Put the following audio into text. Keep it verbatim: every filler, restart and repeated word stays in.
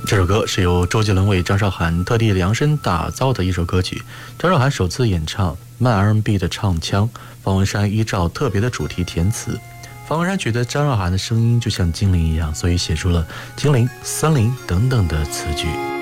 这首歌是由周杰伦为张韶涵特地量身打造的一首歌曲。张韶涵首次演唱慢 R and B 的唱腔，方文山依照特别的主题填词。方文山觉得张韶涵的声音就像精灵一样，所以写出了精灵、森林等等的词句。